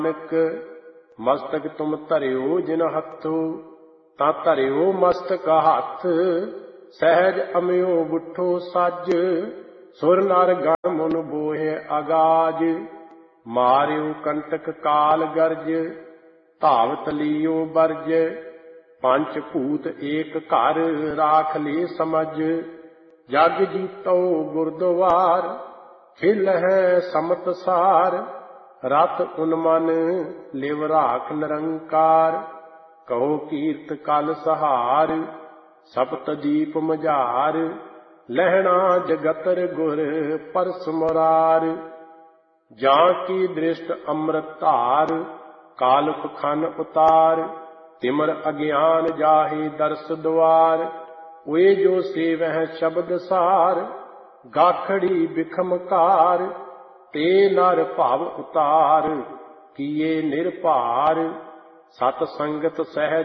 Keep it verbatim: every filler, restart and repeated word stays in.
ਨਾਨਕ ਮਸਤਕ ਤੁਮ ਧਰਿਓ ਜਿਨ ਹੱਥੋ, ਤਾਂ ਧਰਿਓ ਮਸਤਕ ਹੱਥ ਸਹਿਜ ਅਮਿਓ ਬੁੱਠੋ ਸੱਜ। ਸੁਰ ਨਰ ਗਣ ਮੁਨ ਬੋਹਿ ਅਗਾਜ, ਮਾਰਿਓ ਕੰਟਕ ਕਾਲ ਗਰਜ। ਧਾਵਤ ਲੀਓ ਬਰਜ ਪੰਚ ਭੂਤ ਏਕ ਘਰ, ਰਾਖ ਲੇ ਸਮਝ। ਜਗ ਜੀਤੋ ਗੁਰਦੁਆਰ ਖਿਲਹਿ ਸਮਤ ਸਾਰ। ਰਥ ਉਨਮਨ ਲਿਵ ਰਾਖ ਨਿਰੰਕਾਰ, ਕਹੋ ਕੀਰਤ ਕਲ ਸਹਾਰ। ਸਪਤ ਦੀਪ ਮਝਾਰ ਲਹਿਣਾ ਜਗਤਰ ਗੁਰ ਪਰਸ ਮੁਰਾਰ। ਜਾਂ ਕੀ ਦ੍ਰਿਸ਼ਟ ਅੰਮ੍ਰਿਤ ਧਾਰ ਕਾਲ ਪਖੰਡ ਉਤਾਰ। ਤਿਮਰ ਅਗਿਆਨ ਜਾਹੇ ਦਰਸ ਦੁਆਰ, ਉਏ ਜੋ ਸੇਵਹਿ ਸ਼ਬਦ ਸਾਰ। ਗਾਖੜੀ ਬਿਖਮਕਾਰ ਤੇ ਨਰ ਭਵ ਉਤਾਰ, ਕੀਏ ਨਿਰਭਾਰ। ਸਤ ਸੰਗਤ ਸਹਿਜ